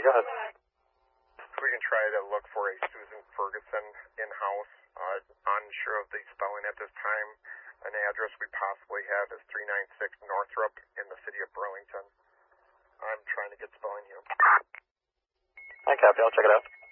go ahead. We can try to look for a Susan Ferguson in-house. Unsure of the spelling at this time. An address we possibly have is 396 Northrop in the city of Burlington. I'm trying to get spelling here. I copy. I'll check it out.